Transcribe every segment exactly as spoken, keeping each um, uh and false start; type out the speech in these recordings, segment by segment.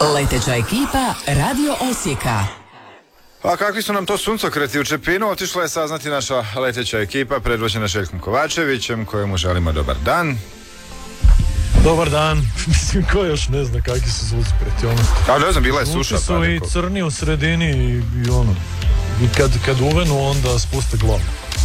Leteća ekipa Radio Osijeka. A kakvi su nam to suncokreti u Čepinu, otišla je saznati naša leteća ekipa predvođena Željkom Kovačevićem, kojemu želimo dobar dan. Dobar dan. Mislim, ko još ne zna kakvi su suncokreti, ono. A ne znam, bila je suša. Suši su i crni u sredini i, i ono. I kad, kad uvenu, onda spuste glavu.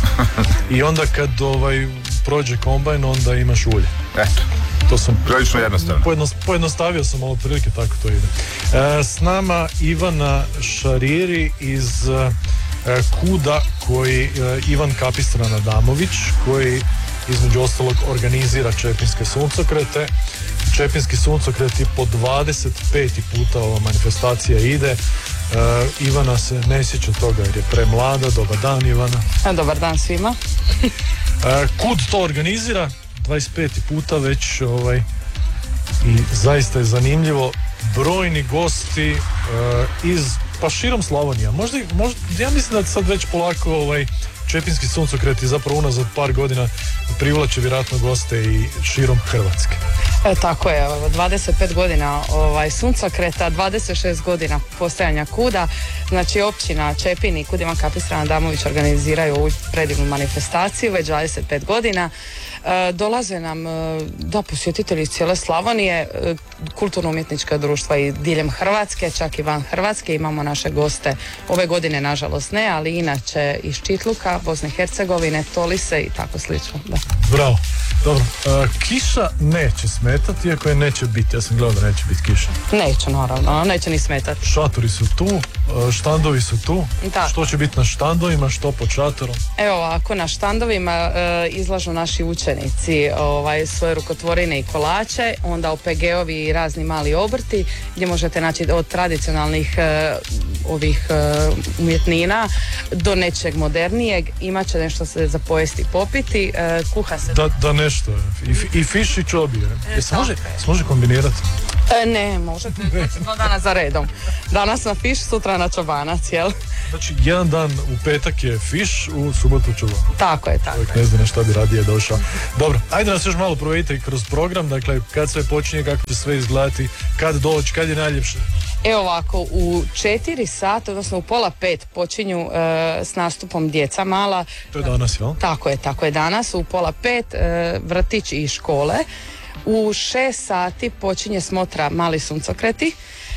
I onda kad ovaj, prođe kombajn, onda imaš ulje. Eto. To sam prilično jednostavno. Pojednost, pojednostavio sam malo prilike, tako to ide. E, s nama Ivana Šariri iz e, Kuda, koji e, Ivan Kapistrana Adamović, koji između ostalog organizira Čepinske suncokrete. Čepinski suncokreti po dvadeset peti puta ova manifestacija ide. E, Ivana se ne sjeća toga jer je premlada. Dobar dan, Ivana. Dobar dan svima. e, Kud to organizira dvadeset peti puta već, ovaj, i zaista je zanimljivo. Brojni gosti e, iz pa širom Slavonija. Možda, možda, ja mislim da sad već polako ovaj, Čepinski suncokreti zapravo unazad par godina privlače vjerojatno goste i širom Hrvatske. E, tako je, dvadeset pet godina ovaj, suncokreta, dvadeset šest godina postojanja Kuda, znači općina Čepin i Kud Ivan Kapistrana Adamović organiziraju ovu predivnu manifestaciju već dvadeset pet godina. E, dolaze nam e, da posjetitelji iz cijele Slavonije, e, kulturno-umjetnička društva i diljem Hrvatske, čak i van Hrvatske. Imamo naše goste ove godine, nažalost ne, ali inače iz Čitluka, Bosne i Hercegovine, Tolise i tako slično. Da. Bravo. Dobro, e, kiša neće smetati, iako je neće biti. Ja sam gledao da neće biti kiša. Neće, naravno, neće ni smetati. Šatori su tu, štandovi su tu. Da. Što će biti na štandovima, što pod šatorom? Evo ovako, na štandovima e, izlažu naši učenici ovaj, svoje rukotvorine i kolače, onda O P G-ovi i razni mali obrti, gdje možete naći od tradicionalnih e, ovih e, umjetnina do nečeg modernijeg. Imat će nešto se za pojesti i popiti, e, kuha se... Da, da nešto, i, i fiš i čobi, je. Se može, se može kombinirati? E, ne, može, dva dana za redom. Danas na fiš, sutra na čobanac, jel? Znači, jedan dan u petak je fiš, u subotu čobanac. Tako je, tako je. Ne znam na šta bi radije došao. Dobro, ajde nas još malo provedite kroz program, dakle, kad sve počinje, kako će sve izgledati, kad doći, kad je najljepše. Evo ovako, u četiri sata, odnosno u pola pet počinju e, s nastupom djeca mala. To je danas, jel? Tako je, tako je danas, u pola pet e, vrtić i škole. U šest sati počinje smotra Mali suncokreti,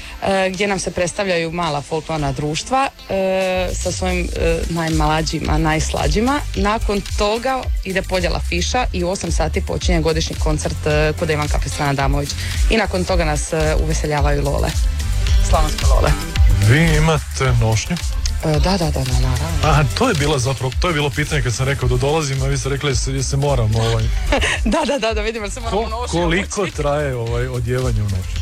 e, gdje nam se predstavljaju mala folklorna društva e, sa svojim e, najmlađima, najslađima. Nakon toga ide podjela fiša i u osam sati počinje godišnji koncert e, Kud Ivan Kapistrana Adamović. I nakon toga nas e, uveseljavaju lole, slavonske lole. Vi imate nošnju? E, da, da, da, da, naravno. Aha, to je bilo zapravo, to je bilo pitanje kad sam rekao da dolazim, a vi ste rekli da se moram ovaj... da, da, da, da vidimo da se moramo Ko, nošnju. Koliko ući. Traje ovaj odjevanje u noći?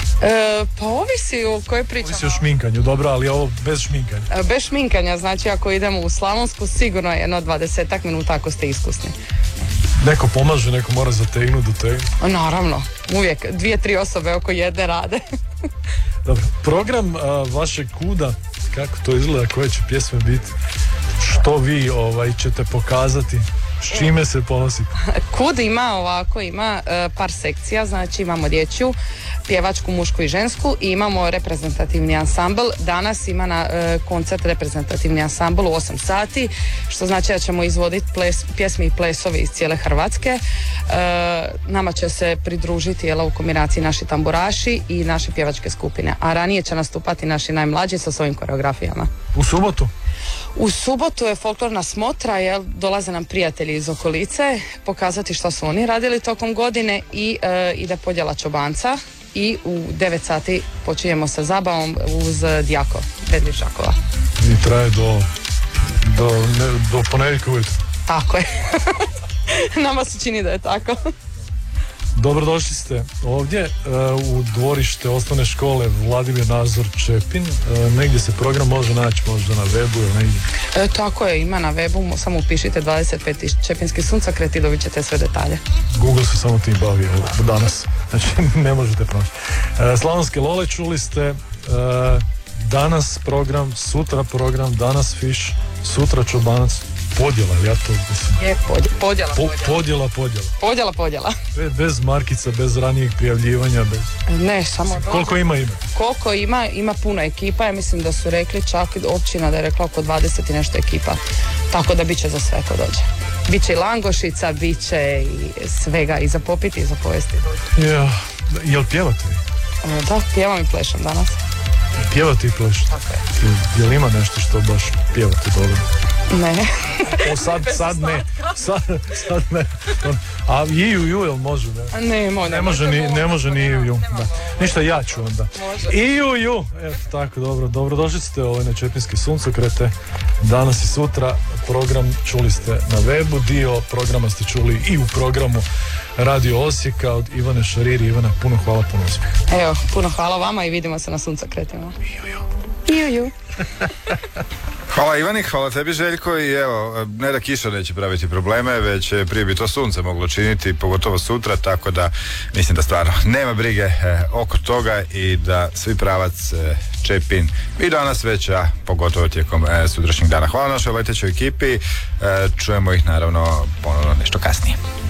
E, pa ovisi o kojoj pričamo. Ovisi o šminkanju, dobro, ali ovo bez šminkanja. E, bez šminkanja, znači ako idemo u Slavonsku, sigurno je jedno dvadesetak minuta ako ste iskusni. Neko pomaže, neko mora zategnuti, dotegnuti. Naravno, uvijek dvije, tri osobe oko jedne rade. Dobro, program a, vašeg Kuda, kako to izgleda, koje će pjesme biti, što vi ovaj, ćete pokazati, s čime se ponosite? Kud ima ovako, ima uh, par sekcija, znači imamo dječju, pjevačku, mušku i žensku i imamo reprezentativni ansambl. Danas ima na uh, koncert reprezentativni ansambl u osam sati, što znači da ćemo izvoditi ples, pjesme i plesovi iz cijele Hrvatske. Uh, nama će se pridružiti jela, u kombinaciji naši tamburaši i naše pjevačke skupine, a ranije će nastupati naši najmlađi sa svojim koreografijama. U subotu? U subotu je folklorna smotra, jel, dolaze nam prijatelji iz okolice pokazati što su oni radili tokom godine i e, ide podjela čobanca i u devet sati počinjemo sa zabavom uz Djako, Predvišakova. I traje do, do, ne, do ponedjeljka ujutro. Tako je. Nama se čini da je tako. Dobrodošli ste ovdje uh, u dvorište osnovne škole Vladimir Nazor Čepin. Uh, negdje se program može naći, možda na webu ili negdje. E, tako je, ima na webu, samo upišite dvadeset peti Čepinski suncokreti i dobit ćete sve detalje. Google se samo tim bavi danas, znači ne možete pronaći. Uh, Slavonske lole čuli ste, uh, danas program, sutra program, danas fiš, sutra čobanac, podjela, ja to mislim. Je podjela, podjela, Po, podjela. podjela, podjela. Podjela, podjela. Be, bez markica, bez ranijeg prijavljivanja, bez... Ne, samo Koliko ima ime? Koliko ima, ima puno ekipa, ja mislim da su rekli čak općina da je rekla oko dvadeset i nešto ekipa, tako da bit će za sve ko dođe. Biće i langošica, bit će i svega, i za popiti i za pojesti. Ja, jel pjevate vi? E, Da, pjevam i plešam danas. Pjevate i plešete? Tako je. Jel, jel ima nešto što baš pjevate dobro? Ne. O, sad, sad ne, sad, sad ne. A iju, ju, jel može, ne? Ne, mo, Ne može ni, ne može ni iju, ju. Da. Ništa, ja ću onda. Iju, ju. Eto, tako, dobro, dobro. Došli ste ovaj na Čepinske suncokrete. Danas i sutra program čuli ste na webu, dio programa ste čuli i u programu Radio Osijeka od Ivane Šariri. Ivana, puno hvala, puno uspjeha. Evo, puno hvala vama i vidimo se na suncokretima. Iju, ju. Hvala Ivani, hvala tebi Željko i evo, ne da kiša neće praviti probleme, već prije bi to sunce moglo činiti, pogotovo sutra, tako da mislim da stvarno nema brige eh, oko toga i da svi pravac eh, Čepin i danas već, a pogotovo tijekom eh, sutrašnjeg dana. Hvala našoj letećoj ekipi, eh, čujemo ih naravno ponovno nešto kasnije.